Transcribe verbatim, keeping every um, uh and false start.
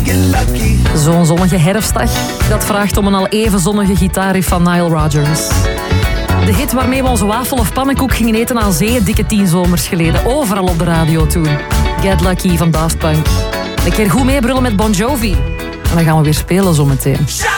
Zo'n zonnige herfstdag, dat vraagt om een al even zonnige gitaarriff van Nile Rodgers. De hit waarmee we onze wafel of pannenkoek gingen eten aan zee, dikke tien zomers geleden. Overal op de radio toen. Get Lucky van Daft Punk. Een keer goed meebrullen met Bon Jovi. En dan gaan we weer spelen zometeen.